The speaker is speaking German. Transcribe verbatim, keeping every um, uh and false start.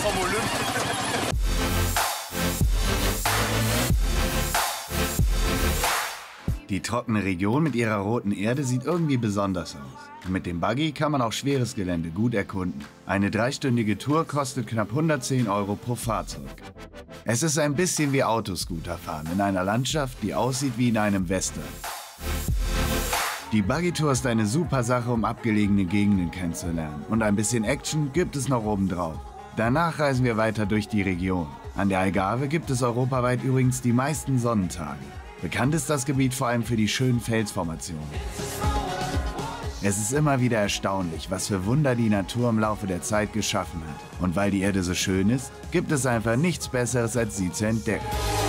vom Olymp. Die trockene Region mit ihrer roten Erde sieht irgendwie besonders aus. Mit dem Buggy kann man auch schweres Gelände gut erkunden. Eine dreistündige Tour kostet knapp hundertzehn Euro pro Fahrzeug. Es ist ein bisschen wie Autoscooterfahren in einer Landschaft, die aussieht wie in einem Western. Die Buggy-Tour ist eine super Sache, um abgelegene Gegenden kennenzulernen. Und ein bisschen Action gibt es noch obendrauf. Danach reisen wir weiter durch die Region. An der Algarve gibt es europaweit übrigens die meisten Sonnentage. Bekannt ist das Gebiet vor allem für die schönen Felsformationen. Es ist immer wieder erstaunlich, was für Wunder die Natur im Laufe der Zeit geschaffen hat. Und weil die Erde so schön ist, gibt es einfach nichts Besseres, als sie zu entdecken.